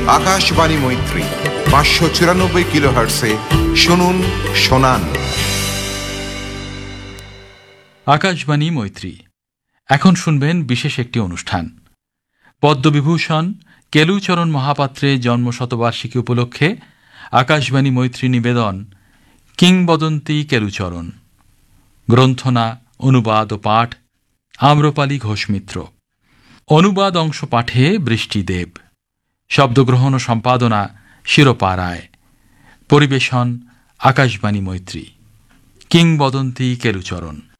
আকাশবাণী মৈত্রী 594 কিলোহার্টসে শুনুন শোনান। আকাশবাণী মৈত্রী। এখন শুনবেন বিশেষ একটি অনুষ্ঠান। পদ্মবিভূষণ কেলুচরণ মহাপাত্রের জন্মশতবার্ষিকী উপলক্ষে আকাশবাণী মৈত্রী নিবেদন কিংবদন্তি কেলুচরণ। গ্রন্থনা, অনুবাদ ও পাঠ আম্রপালি ঘোষ মিত্র। অনুবাদ অংশ পাঠে বৃষ্টিদেব। শব্দগ্রহণ ও সম্পাদনা শিরোপা রায়। পরিবেশন আকাশবাণী মৈত্রী। কিংবদন্তি কেলুচরণ।